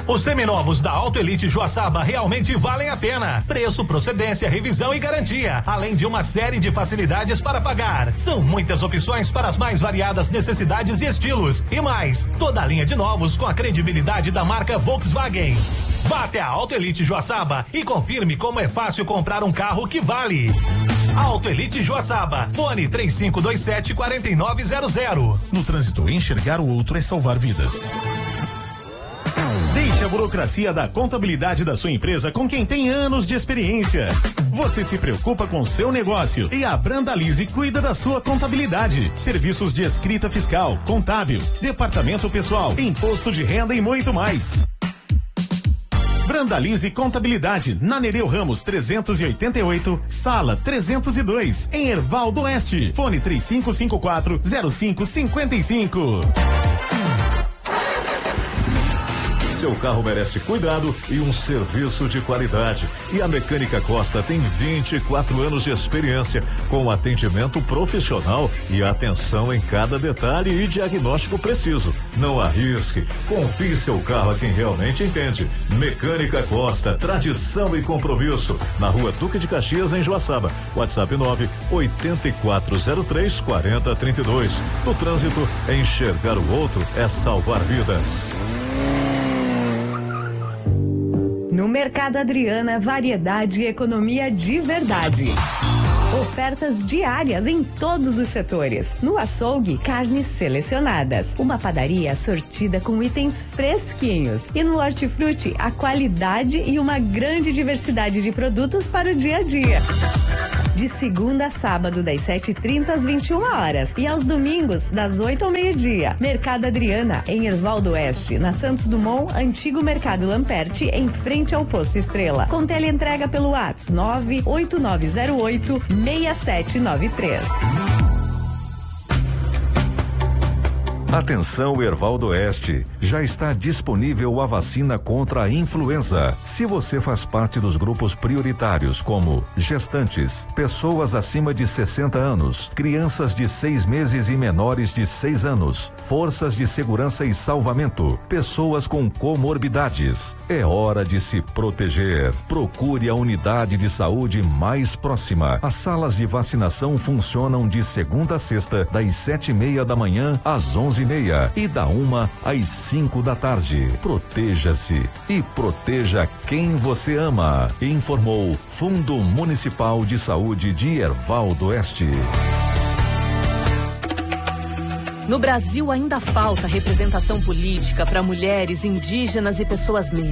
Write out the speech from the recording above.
Os seminovos da Auto Elite Joaçaba realmente valem a pena. Preço, procedência, revisão e garantia, além de uma série de facilidades para pagar. São muitas opções para as mais variadas necessidades e estilos. E mais, toda a linha de novos com a credibilidade da marca Volkswagen. Vá até a Auto Elite Joaçaba e confirme como é fácil comprar um carro que vale. Auto Elite Joaçaba, fone 3527-4900. No trânsito, enxergar o outro é salvar vidas. Deixe a burocracia da contabilidade da sua empresa com quem tem anos de experiência. Você se preocupa com o seu negócio e a Brandalize cuida da sua contabilidade. Serviços de escrita fiscal, contábil, departamento pessoal, imposto de renda e muito mais. Brandalize Contabilidade, na Nereu Ramos 388, sala 302, em Erval do Oeste. Fone 3554-0555. Seu carro merece cuidado e um serviço de qualidade. E a Mecânica Costa tem 24 anos de experiência, com atendimento profissional e atenção em cada detalhe e diagnóstico preciso. Não arrisque, confie seu carro a quem realmente entende. Mecânica Costa, tradição e compromisso. Na Rua Duque de Caxias, em Joaçaba. WhatsApp 98403-4032. No trânsito, enxergar o outro é salvar vidas. No Mercado Adriana, variedade e economia de verdade. Ofertas diárias em todos os setores. No açougue, carnes selecionadas. Uma padaria sortida com itens fresquinhos. E no hortifruti, a qualidade e uma grande diversidade de produtos para o dia a dia. De segunda a sábado, das 7h30 às 21h. E aos domingos, das 8 ao meio-dia. Mercado Adriana, em Erval do Oeste, na Santos Dumont, antigo Mercado Lamperti, em frente ao Posto Estrela. Com teleentrega pelo WhatsApp 98908-6793. Atenção, Erval do Oeste, já está disponível a vacina contra a influenza. Se você faz parte dos grupos prioritários, como gestantes, pessoas acima de 60 anos, crianças de 6 meses e menores de 6 anos, forças de segurança e salvamento, pessoas com comorbidades, é hora de se proteger. Procure a unidade de saúde mais próxima. As salas de vacinação funcionam de segunda a sexta, das 7h30 da manhã às 11h30 e da 1 às 5 da tarde. Proteja-se e proteja quem você ama. Informou Fundo Municipal de Saúde de Erval do Oeste. No Brasil ainda falta representação política para mulheres, indígenas e pessoas negras.